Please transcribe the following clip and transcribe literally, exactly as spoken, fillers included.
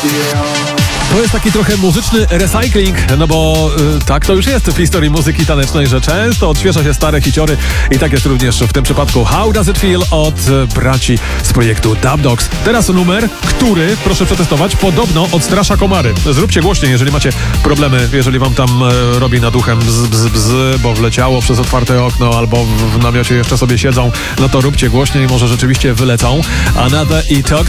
To jest taki trochę muzyczny recycling, no bo y, tak to już jest w historii muzyki tanecznej, że często odświeża się stare hiciory i tak jest również w tym przypadku How Does It Feel od y, braci z projektu Dub Dogs. Teraz numer, który, proszę przetestować, podobno odstrasza komary. Zróbcie głośniej, jeżeli macie problemy, jeżeli wam tam y, robi nad uchem bzz, bzz, bzz, bo wleciało przez otwarte okno albo w, w namiocie jeszcze sobie siedzą, no to róbcie głośniej, może rzeczywiście wylecą. Another E-Talk.